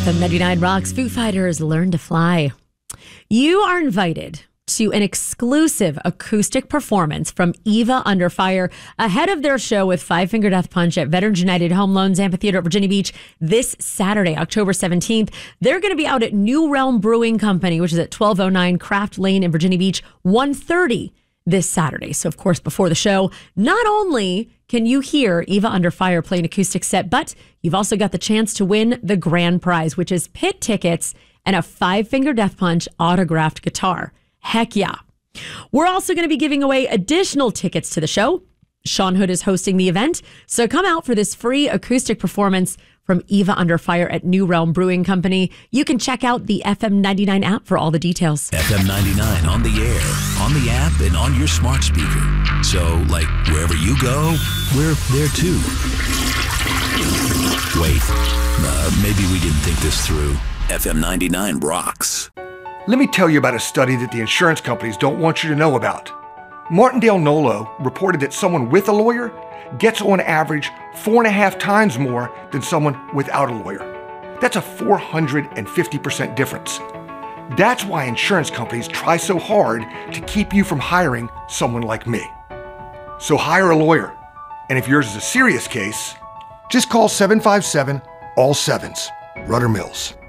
FM 99 Rocks, Foo Fighters, Learn to Fly. You are invited to an exclusive acoustic performance from Eva Under Fire ahead of their show with Five Finger Death Punch at Veterans United Home Loans Amphitheater at Virginia Beach this Saturday, October 17th. They're going to be out at New Realm Brewing Company, which is at 1209 Craft Lane in Virginia Beach, 1:30 this Saturday. So, of course, before the show, not only can you hear Eva Under Fire play an acoustic set, but you've also got the chance to win the grand prize, which is pit tickets and a Five Finger Death Punch autographed guitar. Heck yeah. We're also going to be giving away additional tickets to the show. Sean Hood is hosting the event, so come out for this free acoustic performance from Eva Under Fire at New Realm Brewing Company. You can check out the FM 99 app for all the details. FM 99 on the air, on the app, and on your smart speaker. So, like, wherever you go, we're there too. Wait, maybe we didn't think this through. FM 99 rocks. Let me tell you about a study that the insurance companies don't want you to know about. Martindale Nolo reported that someone with a lawyer gets on average 4.5 times more than someone without a lawyer. That's a 450% difference. That's why insurance companies try so hard to keep you from hiring someone like me. So hire a lawyer. And if yours is a serious case, just call 757-ALL-7s. Rudder Mills.